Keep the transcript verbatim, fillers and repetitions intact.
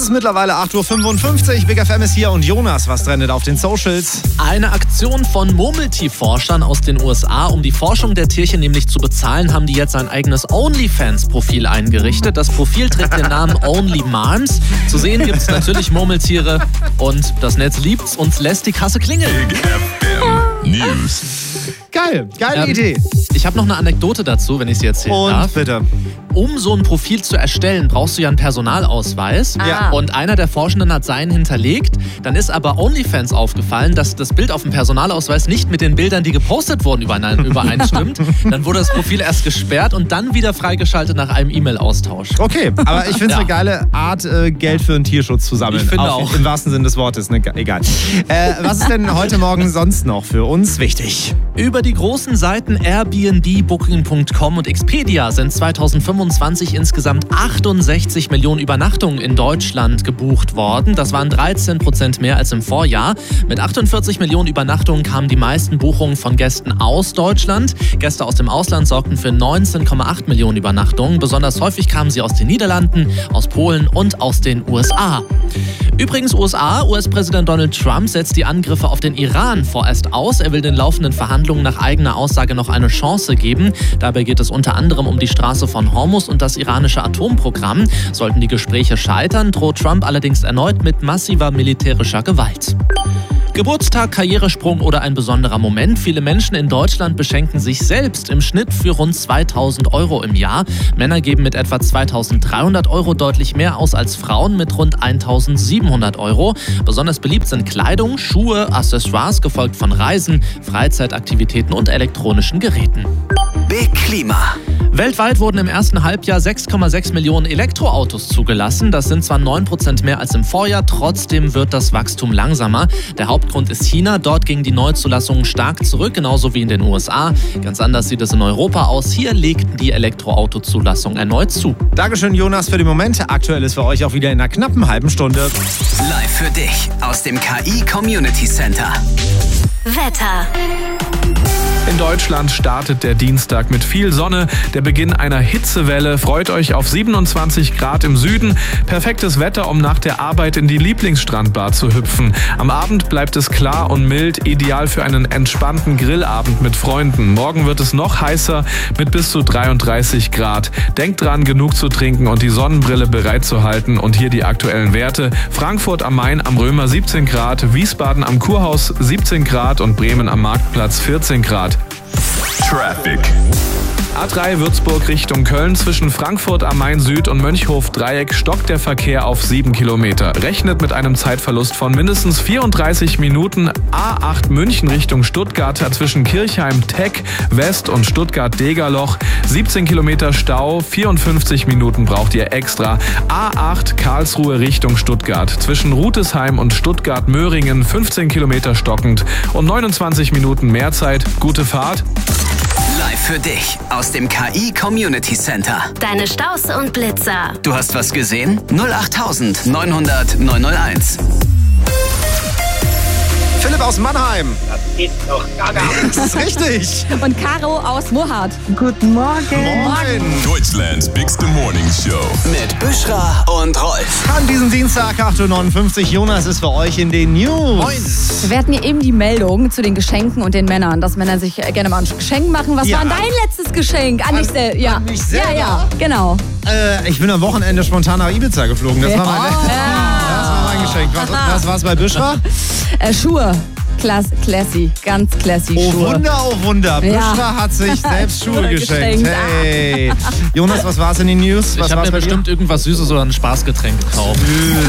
Es ist mittlerweile acht Uhr fünfundfünfzig. Big F M ist hier und Jonas, was trendet auf den Socials? Eine Aktion von Murmeltierforschern aus den U S A. Um die Forschung der Tierchen nämlich zu bezahlen, haben die jetzt ein eigenes OnlyFans-Profil eingerichtet. Das Profil trägt den Namen Only Marms. Zu sehen gibt es natürlich Murmeltiere und das Netz liebt's und lässt die Kasse klingeln. Big F M News. Geil, geile Ähm, Idee. Ich habe noch eine Anekdote dazu, wenn ich sie erzählen Und darf. bitte. Um so ein Profil zu erstellen, brauchst du ja einen Personalausweis. Ja. Und einer der Forschenden hat seinen hinterlegt. Dann ist aber OnlyFans aufgefallen, dass das Bild auf dem Personalausweis nicht mit den Bildern, die gepostet wurden, übereinstimmt. Dann wurde das Profil erst gesperrt und dann wieder freigeschaltet nach einem E-Mail-Austausch. Okay, aber ich finde es Ja. eine geile Art, äh, Geld für den Tierschutz zu sammeln. Ich finde Auf- auch. Im wahrsten Sinne des Wortes, ne? Egal. Äh, was ist denn heute Morgen sonst noch für uns wichtig? Über die großen Seiten Airbnb, Booking Punkt com und Expedia sind zweitausendfünfundzwanzig insgesamt achtundsechzig Millionen Übernachtungen in Deutschland gebucht worden. Das waren dreizehn Prozent mehr als im Vorjahr. Mit achtundvierzig Millionen Übernachtungen kamen die meisten Buchungen von Gästen aus Deutschland. Gäste aus dem Ausland sorgten für neunzehn Komma acht Millionen Übernachtungen. Besonders häufig kamen sie aus den Niederlanden, aus Polen und aus den U S A. Übrigens U S A, U S-Präsident Donald Trump setzt die Angriffe auf den Iran vorerst aus. Er will den laufenden Verhandlungen nach eigener Aussage noch eine Chance geben. Dabei geht es unter anderem um die Straße von Hormuz und das iranische Atomprogramm. Sollten die Gespräche scheitern, droht Trump allerdings erneut mit massiver militärischer Gewalt. Geburtstag, Karrieresprung oder ein besonderer Moment. Viele Menschen in Deutschland beschenken sich selbst im Schnitt für rund zweitausend Euro im Jahr. Männer geben mit etwa zweitausenddreihundert Euro deutlich mehr aus als Frauen mit rund eintausendsiebenhundert Euro. Besonders beliebt sind Kleidung, Schuhe, Accessoires, gefolgt von Reisen, Freizeitaktivitäten und elektronischen Geräten. Big Klima. Weltweit wurden im ersten Halbjahr sechs Komma sechs Millionen Elektroautos zugelassen. Das sind zwar neun Prozent mehr als im Vorjahr, trotzdem wird das Wachstum langsamer. Der Hauptgrund ist China. Dort gingen die Neuzulassungen stark zurück, genauso wie in den U S A. Ganz anders sieht es in Europa aus. Hier legten die Elektroautozulassungen erneut zu. Dankeschön, Jonas, für den Moment. Aktuell ist für euch auch wieder in einer knappen halben Stunde. Live für dich aus dem K I Community Center. Wetter. In Deutschland startet der Dienstag mit viel Sonne. Der Beginn einer Hitzewelle. Freut euch auf siebenundzwanzig Grad im Süden. Perfektes Wetter, um nach der Arbeit in die Lieblingsstrandbar zu hüpfen. Am Abend bleibt es klar und mild. Ideal für einen entspannten Grillabend mit Freunden. Morgen wird es noch heißer mit bis zu dreiunddreißig Grad. Denkt dran, genug zu trinken und die Sonnenbrille bereit zu halten. Und hier die aktuellen Werte. Frankfurt am Main am Römer siebzehn Grad. Wiesbaden am Kurhaus siebzehn Grad und Bremen am Marktplatz vierzehn Grad. Traffic. A drei Würzburg Richtung Köln zwischen Frankfurt am Main Süd und Mönchhof-Dreieck stockt der Verkehr auf sieben Kilometer. Rechnet mit einem Zeitverlust von mindestens vierunddreißig Minuten. A acht München Richtung Stuttgart zwischen Kirchheim-Teck West und Stuttgart-Degerloch. siebzehn Kilometer Stau, vierundfünfzig Minuten braucht ihr extra. A acht Karlsruhe Richtung Stuttgart zwischen Rutesheim und Stuttgart-Möhringen. fünfzehn Kilometer stockend und neunundzwanzig Minuten mehr Zeit. Gute Fahrt. Live für dich aus dem K I Community Center. Deine Staus und Blitzer. Du hast was gesehen? null acht neunhundert neunhunderteins. Philipp aus Mannheim. Das geht doch gaga. Das ist richtig. Und Caro aus Mohardt. Guten Morgen. Moin. Deutschlands biggest Morning Show. Mit Büschra und Rolf. An diesem Dienstag, acht Uhr neunundfünfzig. Jonas ist für euch in den News. Wir hatten hier eben die Meldung zu den Geschenken und den Männern, dass Männer sich gerne mal ein Geschenk machen. Was Ja. war denn dein letztes Geschenk? An, An- dich selber. Ja. an mich selber? Ja, ja, genau. Äh, ich bin am Wochenende spontan nach Ibiza geflogen. Das war, meine, das war mein Geschenk. Was, was war's bei Büschra? Äh, Schuhe. Klass, classy, ganz classy Oh Schuhe. Wunder, oh Wunder. Ja. Büschra hat sich selbst Schuhe Schuhe geschenkt. geschenkt. Hey. Jonas, was war's in den News? Was Ich habe war's mir bei dir? bestimmt irgendwas Süßes oder ein Spaßgetränk gekauft.